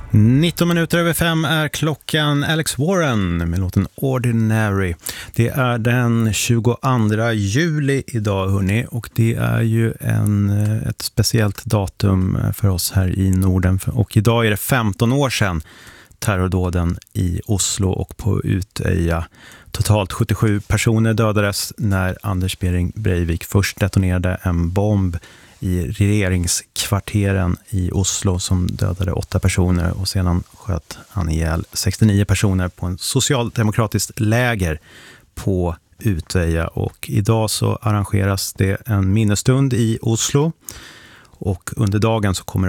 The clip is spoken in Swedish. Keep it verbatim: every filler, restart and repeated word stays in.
nitton minuter över fem är klockan. Alex Warren med låten Ordinary. Det är den tjugoandra juli idag, hörni, och det är ju en, ett speciellt datum för oss här i Norden. Och idag är det femton år sedan terrordåden i Oslo och på Utöja. Totalt sjuttiosju personer dödades när Anders Behring Breivik först detonerade en bomb i regeringskvarteren i Oslo som dödade åtta personer, och sedan sköt han ihjäl sextionio personer på en socialdemokratiskt läger på Utöja. Och idag så arrangeras det en minnesstund i Oslo, och under dagen så kommer